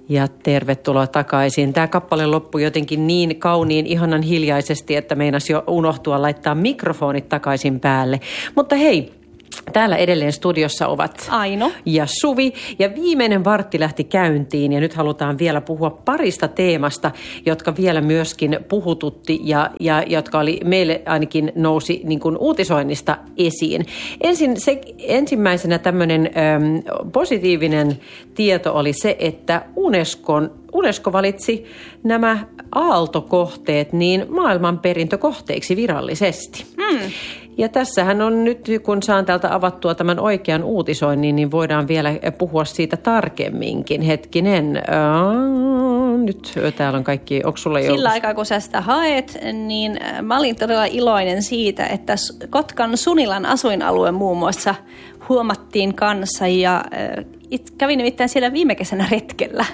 Ja tervetuloa takaisin. Tämä kappale loppui jotenkin niin kauniin, ihanan hiljaisesti, että meinasi jo unohtua laittaa mikrofonit takaisin päälle. Mutta hei, täällä edelleen studiossa ovat Aino ja Suvi. Ja viimeinen vartti lähti käyntiin ja nyt halutaan vielä puhua parista teemasta, jotka vielä myöskin puhututti ja jotka oli meille ainakin nousi niin kuin uutisoinnista esiin. Ensimmäisenä tämmöinen positiivinen tieto oli se, että UNESCO valitsi nämä aaltokohteet niin maailmanperintökohteiksi virallisesti. Ja tässähän on nyt, kun saan täältä avattua tämän oikean uutisoinnin, niin voidaan vielä puhua siitä tarkemminkin. Hetkinen, nyt täällä on kaikki, onko sulla jo... Sillä aikaa, kun sä sitä haet, niin mä olin todella iloinen siitä, että Kotkan Sunilan asuinalue muun muassa huomattiin kanssa ja kävin nimittäin siellä viime kesänä retkellä.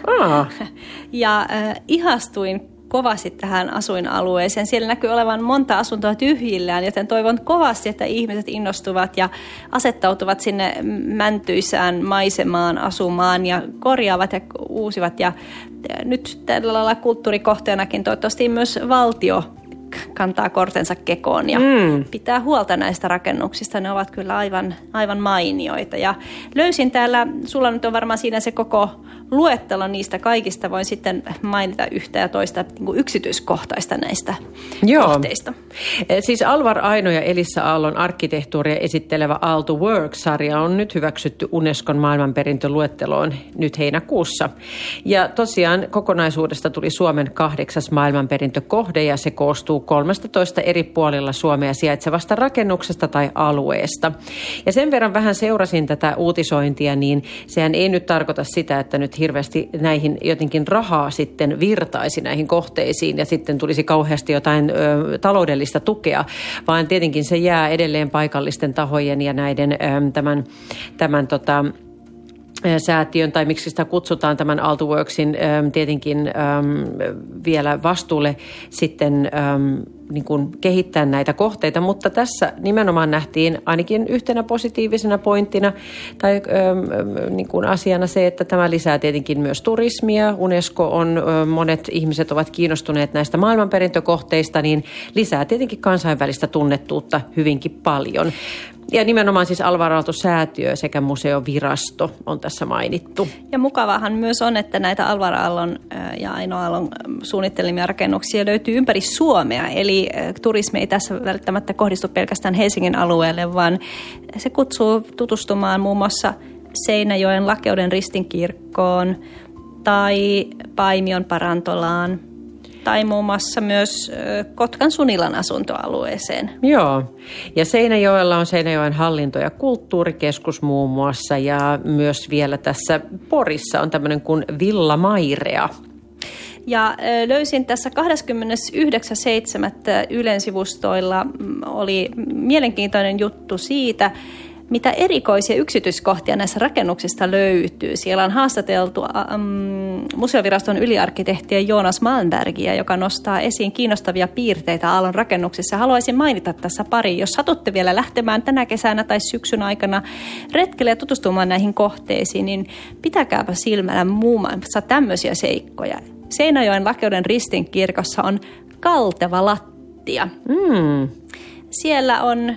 Ja ihastuin kovasti tähän asuinalueeseen. Siellä näkyy olevan monta asuntoa tyhjillään, joten toivon kovasti, että ihmiset innostuvat ja asettautuvat sinne mäntyisään maisemaan asumaan ja korjaavat ja uusivat. Ja nyt tällä lailla kulttuurikohteenakin toivottavasti myös valtio kantaa kortensa kekoon ja pitää huolta näistä rakennuksista. Ne ovat kyllä aivan mainioita. Ja löysin täällä, sulla nyt on varmaan siinä se koko luettelo niistä kaikista. Voin sitten mainita yhtä ja toista niin kuin yksityiskohtaista näistä kohteista. Siis Alvar Aino ja Elissa Aallon arkkitehtuuria esittelevä Aalto Works-sarja on nyt hyväksytty Unescon maailmanperintöluetteloon nyt heinäkuussa. Ja tosiaan kokonaisuudesta tuli Suomen 8. maailmanperintökohde ja se koostuu 13 eri puolilla Suomea sijaitsevasta rakennuksesta tai alueesta. Ja sen verran vähän seurasin tätä uutisointia, niin sehän ei nyt tarkoita sitä, että nyt hirveästi näihin jotenkin rahaa sitten virtaisi näihin kohteisiin ja sitten tulisi kauheasti jotain taloudellista tukea, vaan tietenkin se jää edelleen paikallisten tahojen ja näiden tämän säätiön, tai miksi sitä kutsutaan tämän Aalto Worksin tietenkin vielä vastuulle sitten niin kuin kehittää näitä kohteita, mutta tässä nimenomaan nähtiin ainakin yhtenä positiivisena pointtina tai niin kuin asiana se, että tämä lisää tietenkin myös turismia. UNESCO on, monet ihmiset ovat kiinnostuneet näistä maailmanperintökohteista, niin lisää tietenkin kansainvälistä tunnettuutta hyvinkin paljon. Ja nimenomaan siis Alvar Aalto-säätiö sekä museovirasto on tässä mainittu. Ja mukavahan myös on, että näitä Alvar Aallon ja Aino Aallon suunnittelemia rakennuksia löytyy ympäri Suomea. Eli turismi ei tässä välttämättä kohdistu pelkästään Helsingin alueelle, vaan se kutsuu tutustumaan muun muassa Seinäjoen Lakeuden ristinkirkkoon tai Paimion Parantolaan. Tai muun muassa myös Kotkan Sunilan asuntoalueeseen. Joo, ja Seinäjoella on Seinäjoen hallinto- ja kulttuurikeskus muun muassa, ja myös vielä tässä Porissa on tämmöinen kuin Villa Mairea. Ja löysin tässä 29.7. Ylen sivustoilla oli mielenkiintoinen juttu siitä, mitä erikoisia yksityiskohtia näissä rakennuksista löytyy. Siellä on haastateltu museoviraston yliarkkitehtiä Jonas Malmbergia, joka nostaa esiin kiinnostavia piirteitä Aallon rakennuksissa. Haluaisin mainita tässä pari. Jos satutte vielä lähtemään tänä kesänä tai syksyn aikana retkelle ja tutustumaan näihin kohteisiin, niin pitäkääpä silmällä muun muassa tämmöisiä seikkoja. Seinäjoen Lakeuden ristinkirkossa on kalteva lattia. Siellä on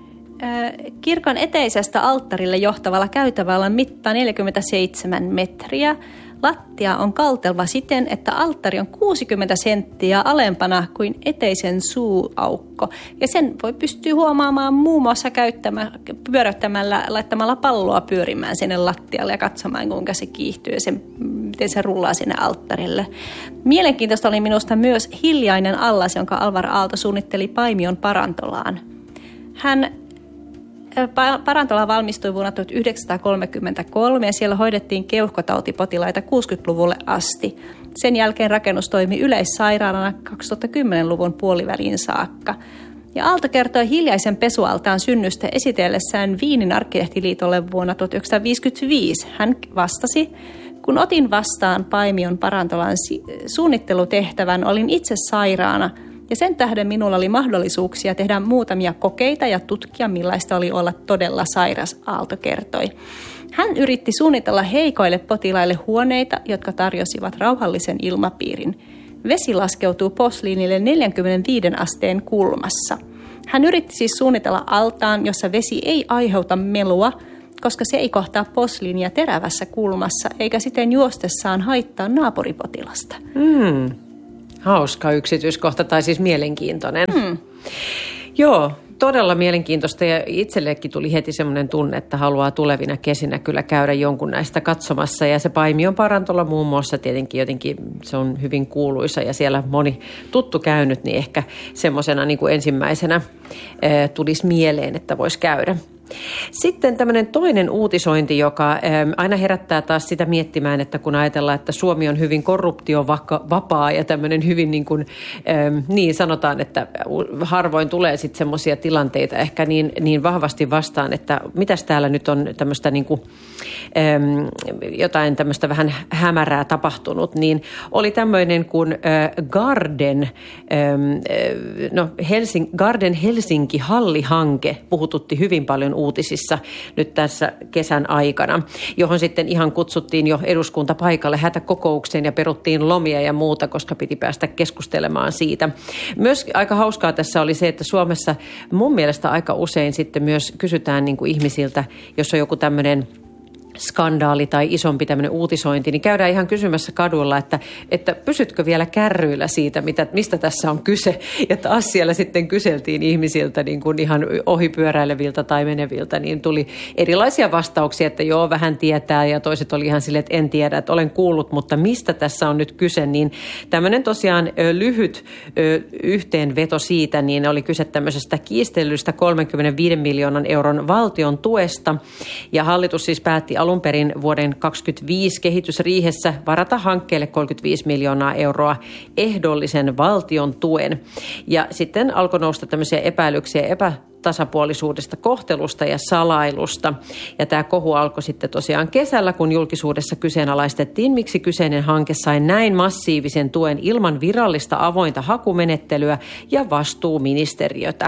kirkon eteisestä alttarille johtavalla käytävällä mitta 47 metriä. Lattia on kaltelva siten, että alttari on 60 senttiä alempana kuin eteisen suuaukko. Ja sen voi pystyä huomaamaan muun muassa pyöräyttämällä, laittamalla palloa pyörimään sinne lattialle ja katsomaan, kuinka se kiihtyy ja miten se rullaa sinne alttarille. Mielenkiintoista oli minusta myös hiljainen allas, jonka Alvar Aalto suunnitteli Paimion Parantolaan. Parantola valmistui vuonna 1933 ja siellä hoidettiin keuhkotautipotilaita 60-luvulle asti. Sen jälkeen rakennus toimi yleissairaalana 2010-luvun puoliväliin saakka. Ja Aalto kertoi hiljaisen pesualtaan synnystä esitellessään Wienin arkkitehtiliitolle vuonna 1955. Hän vastasi: kun otin vastaan Paimion Parantolan suunnittelutehtävän, olin itse sairaana. Ja sen tähden minulla oli mahdollisuuksia tehdä muutamia kokeita ja tutkia, millaista oli olla todella sairas, Aalto kertoi. Hän yritti suunnitella heikoille potilaille huoneita, jotka tarjosivat rauhallisen ilmapiirin. Vesi laskeutuu posliinille 45 asteen kulmassa. Hän yritti siis suunnitella altaan, jossa vesi ei aiheuta melua, koska se ei kohtaa posliinia terävässä kulmassa, eikä siten juostessaan haittaa naapuripotilasta. Hauska yksityiskohta, tai siis mielenkiintoinen. Joo, todella mielenkiintoista, ja itsellekin tuli heti semmoinen tunne, että haluaa tulevina kesinä kyllä käydä jonkun näistä katsomassa. Ja se Paimion parantola muun muassa tietenkin jotenkin, se on hyvin kuuluisa ja siellä moni tuttu käynyt, niin ehkä semmoisena niin kuin ensimmäisenä tulisi mieleen, että voisi käydä. Sitten tämmöinen toinen uutisointi, joka aina herättää taas sitä miettimään, että kun ajatellaan, että Suomi on hyvin korruptiovapaa ja tämmöinen hyvin niin sanotaan, että harvoin tulee sitten semmoisia tilanteita ehkä niin vahvasti vastaan, että mitäs täällä nyt on tämmöistä jotain tämmöistä vähän hämärää tapahtunut, niin oli tämmöinen kuin Garden Helsinki Halli-hanke puhututti hyvin paljon uutisissa nyt tässä kesän aikana, johon sitten ihan kutsuttiin jo eduskunta paikalle hätäkokoukseen ja peruttiin lomia ja muuta, koska piti päästä keskustelemaan siitä. Myös aika hauskaa tässä oli se, että Suomessa mun mielestä aika usein sitten myös kysytään niin kuin ihmisiltä, jos on joku tämmöinen skandaali tai isompi tämmöinen uutisointi, niin käydään ihan kysymässä kadulla, että pysytkö vielä kärryillä siitä, mistä tässä on kyse. Ja taas siellä sitten kyseltiin ihmisiltä niin kuin ihan ohipyöräileviltä tai meneviltä, niin tuli erilaisia vastauksia, että joo, vähän tietää, ja toiset oli ihan silleen, että en tiedä, että olen kuullut, mutta mistä tässä on nyt kyse, niin tämmöinen tosiaan lyhyt yhteenveto siitä, niin oli kyse tämmöisestä kiistellystä 35 miljoonan euron valtion tuesta, ja hallitus siis päätti alun perin vuoden 2025 kehitysriihessä varata hankkeelle 35 miljoonaa euroa ehdollisen valtion tuen. Ja sitten alkoi nousta tämmöisiä epäilyksiä epätasapuolisuudesta, kohtelusta ja salailusta. Ja tämä kohu alkoi sitten tosiaan kesällä, kun julkisuudessa kyseenalaistettiin, miksi kyseinen hanke sai näin massiivisen tuen ilman virallista avointa hakumenettelyä ja vastuuministeriötä.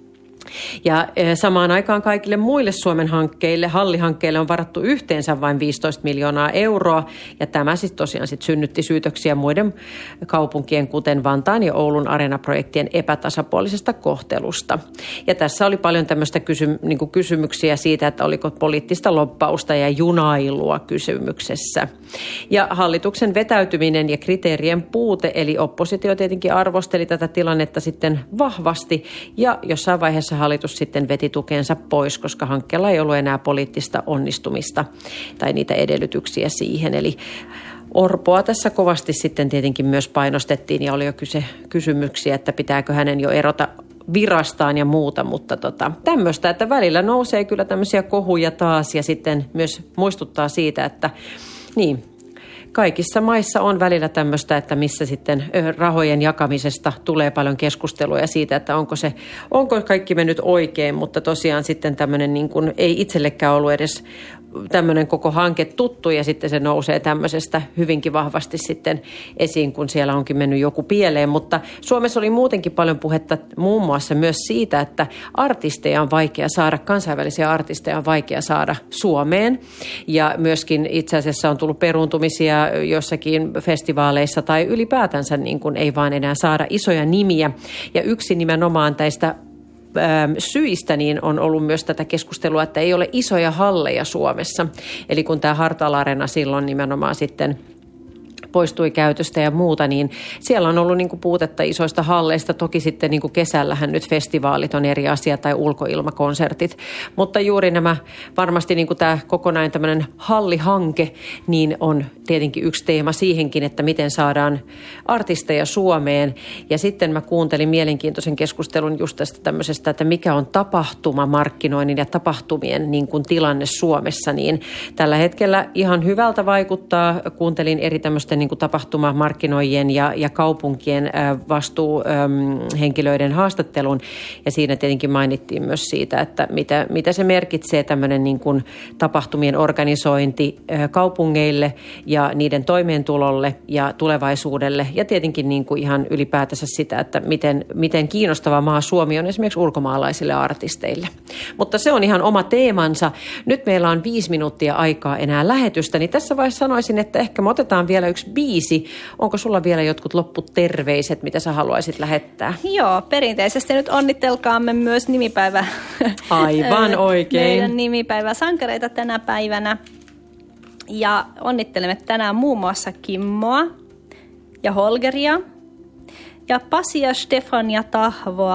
Ja samaan aikaan kaikille muille Suomen hankkeille, hallihankkeille on varattu yhteensä vain 15 miljoonaa euroa. Ja tämä sitten tosiaan synnytti syytöksiä muiden kaupunkien, kuten Vantaan ja Oulun areenaprojektien epätasapuolisesta kohtelusta. Ja tässä oli paljon tämmöistä kysymyksiä siitä, että oliko poliittista lobbausta ja junailua kysymyksessä. Ja hallituksen vetäytyminen ja kriteerien puute, eli oppositio tietenkin arvosteli tätä tilannetta sitten vahvasti, ja jossain vaiheessa hallitus sitten veti tukensa pois, koska hankkeella ei ollut enää poliittista onnistumista tai niitä edellytyksiä siihen. Eli Orpoa tässä kovasti sitten tietenkin myös painostettiin ja oli jo kysymyksiä, että pitääkö hänen jo erota virastaan ja muuta, mutta tämmöistä, että välillä nousee kyllä tämmöisiä kohuja taas ja sitten myös muistuttaa siitä, että niin, kaikissa maissa on välillä tämmöistä, että missä sitten rahojen jakamisesta tulee paljon keskustelua ja siitä, että onko kaikki mennyt oikein, mutta tosiaan sitten tämmöinen niin kuin ei itsellekään ollut edes tämmöinen koko hanke tuttu ja sitten se nousee tämmöisestä hyvinkin vahvasti sitten esiin, kun siellä onkin mennyt joku pieleen. Mutta Suomessa oli muutenkin paljon puhetta muun muassa myös siitä, että artisteja on vaikea saada, kansainvälisiä artisteja on vaikea saada Suomeen. Ja myöskin itse asiassa on tullut peruuntumisia jossakin festivaaleissa tai ylipäätänsä niin kuin ei vaan enää saada isoja nimiä. Ja yksi nimenomaan tästä syistä niin on ollut myös tätä keskustelua, että ei ole isoja halleja Suomessa. Eli kun tämä Hartwall-areena silloin nimenomaan sitten poistui käytöstä ja muuta, niin siellä on ollut niin kuin puutetta isoista halleista. Toki sitten niin kuin kesällähän nyt festivaalit on eri asia tai ulkoilmakonsertit. Mutta juuri nämä varmasti niin kuin tämä kokonainen tämmöinen hallihanke, niin on tietenkin yksi teema siihenkin, että miten saadaan artisteja Suomeen. Ja sitten mä kuuntelin mielenkiintoisen keskustelun just tästä tämmöisestä, että mikä on tapahtumamarkkinoinnin ja tapahtumien niin kuin tilanne Suomessa. Niin tällä hetkellä ihan hyvältä vaikuttaa. Kuuntelin eri tämmöisten niin kuin tapahtumamarkkinoijien ja kaupunkien vastuuhenkilöiden haastattelun. Ja siinä tietenkin mainittiin myös siitä, että mitä se merkitsee tämmöinen niin kuin tapahtumien organisointi kaupungeille ja niiden toimeentulolle ja tulevaisuudelle. Ja tietenkin niin kuin ihan ylipäätänsä sitä, että miten kiinnostava maa Suomi on esimerkiksi ulkomaalaisille artisteille. Mutta se on ihan oma teemansa. Nyt meillä on 5 minuuttia aikaa enää lähetystä, niin tässä vaiheessa sanoisin, että ehkä me otetaan vielä yksi biisi. Onko sulla vielä jotkut lopputerveiset, mitä sä haluaisit lähettää? Joo, perinteisesti nyt onnittelkaamme myös nimipäivä. Aivan oikein. Meidän nimipäiväsankareita tänä päivänä. Ja onnittelemme tänään muun muassa Kimmoa ja Holgeria ja Pasi ja Stefania Tahvoa.